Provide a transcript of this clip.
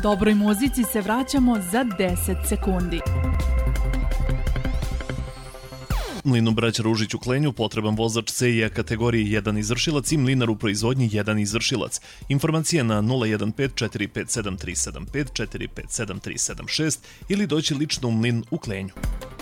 Dobroj muzici se vraćamo za 10 sekundi. Mlinu Braća Ružić u Klenju potreban vozač CIA kategorije 1 izvršilac i mlinar u proizvodnji 1 izvršilac. Informacije na 015 457 375 457 376 ili doći lično u mlin u Klenju.